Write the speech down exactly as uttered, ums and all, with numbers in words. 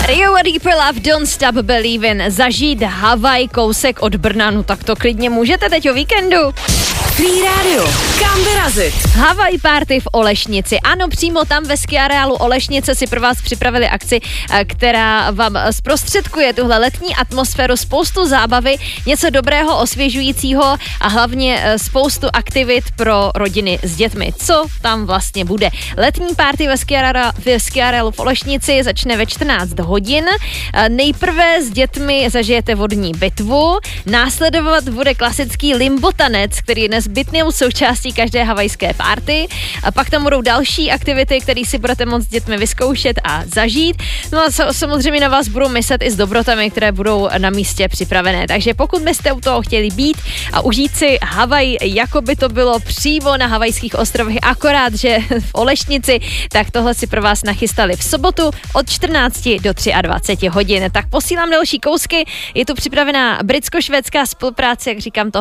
Rio a Deeper Love, Don't Stop Believin', zažít Havaj kousek od Brna, no tak to klidně můžete teď o víkendu. Free Radio, kam vyrazit? Havaj party v Olešnici. Ano, přímo tam ve ski areálu Olešnice si pro vás připravili akci, která vám zprostředkuje tuhle letní atmosféru, spoustu zábavy, něco dobrého, osvěžujícího a hlavně spoustu aktivit pro rodiny s dětmi. Co tam vlastně bude? Letní party ve ski areálu, ve ski areálu v Olešnici začne ve čtrnáct hodin. Nejprve s dětmi zažijete vodní bitvu, následovat bude klasický limbo tanec, který je nezbytnou součástí každé havajské party. A pak tam budou další aktivity, které si budete moct s dětmi vyzkoušet a zažít. No a samozřejmě na vás budou myslet i s dobrotami, které budou na místě připravené. Takže pokud byste u toho chtěli být a užít si Havaj, jako by to bylo přímo na havajských ostrovech, akorát, že v Olešnici, tak tohle si pro vás nachystali v sobotu od čtrnácti do dvaceti třech hodin. Tak posílám další kousky. Je tu připravená britsko-švédská spolupráce, jak říkám, to